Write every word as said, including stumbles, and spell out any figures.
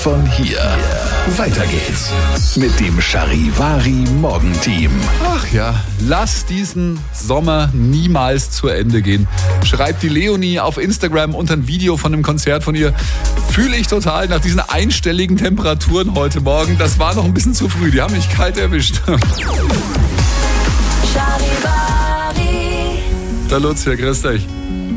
Von hier. Weiter geht's mit dem Charivari Morgenteam. Ach ja, lass diesen Sommer niemals zu Ende gehen. Schreibt die Leonie auf Instagram unter ein Video von einem Konzert von ihr. Fühle ich total nach diesen einstelligen Temperaturen heute Morgen. Das war noch ein bisschen zu früh, die haben mich kalt erwischt. Charivari. Der Lutz hier, grüß dich.